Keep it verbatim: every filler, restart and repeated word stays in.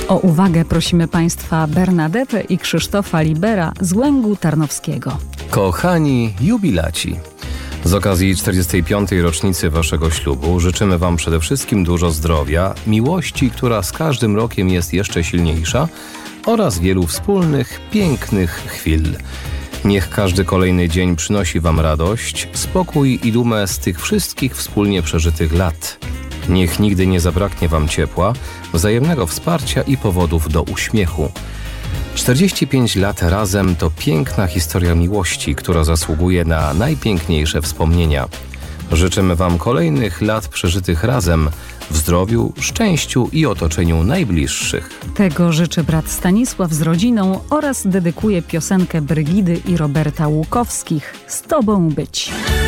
O uwagę prosimy Państwa Bernadetę i Krzysztofa Libera z Łęgu Tarnowskiego. Kochani jubilaci, z okazji czterdziestej piątej rocznicy Waszego ślubu życzymy Wam przede wszystkim dużo zdrowia, miłości, która z każdym rokiem jest jeszcze silniejsza, oraz wielu wspólnych, pięknych chwil. Niech każdy kolejny dzień przynosi Wam radość, spokój i dumę z tych wszystkich wspólnie przeżytych lat. Niech nigdy nie zabraknie Wam ciepła, wzajemnego wsparcia i powodów do uśmiechu. czterdzieści pięć lat razem to piękna historia miłości, która zasługuje na najpiękniejsze wspomnienia. Życzymy Wam kolejnych lat przeżytych razem, w zdrowiu, szczęściu i otoczeniu najbliższych. Tego życzy brat Stanisław z rodziną oraz dedykuje piosenkę Brygidy i Roberta Łukowskich „Z Tobą być”.